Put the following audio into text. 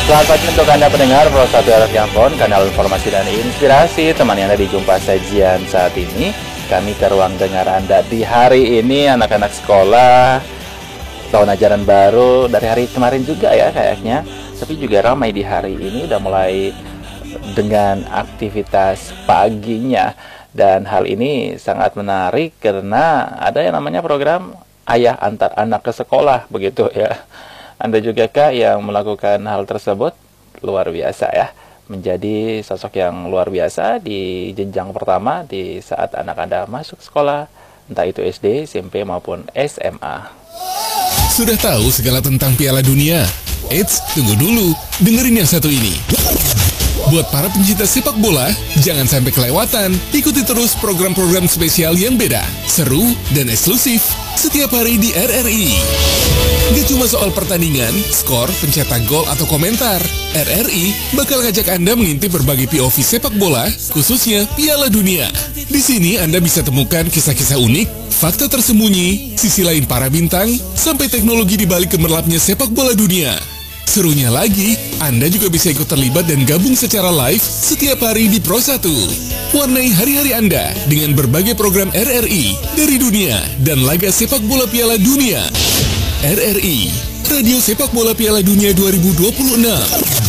Selamat pagi untuk Anda pendengar Pro 1 RRI Ambon, kanal informasi dan inspirasi. Temani Anda di Jumpa Sajian saat ini. Kami ke ruang dengar Anda di hari ini, anak-anak sekolah, tahun ajaran baru dari hari kemarin juga ya kayaknya. Tapi juga ramai di hari ini, udah mulai dengan aktivitas paginya. Dan hal ini sangat menarik karena ada yang namanya program Ayah Antar Anak ke Sekolah, begitu ya. Anda juga kah yang melakukan hal tersebut? Luar biasa ya. Menjadi sosok yang luar biasa di jenjang pertama di saat anak Anda masuk sekolah, entah itu SD, SMP maupun SMA. Sudah tahu segala tentang Piala Dunia? Eits, tunggu dulu, dengerin yang satu ini. Buat para pencinta sepak bola, jangan sampai kelewatan. Ikuti terus program-program spesial yang beda, seru, dan eksklusif setiap hari di RRI. Gak cuma soal pertandingan, skor, pencetak gol, atau komentar. RRI bakal ngajak Anda mengintip berbagai POV sepak bola, khususnya Piala Dunia. Di sini Anda bisa temukan kisah-kisah unik, fakta tersembunyi, sisi lain para bintang, sampai teknologi di balik gemerlapnya sepak bola dunia. Serunya lagi, Anda juga bisa ikut terlibat dan gabung secara live setiap hari di Pro 1. Warnai hari-hari Anda dengan berbagai program RRI dari dunia dan laga sepak bola Piala Dunia. RRI, Radio Sepak Bola Piala Dunia 2026.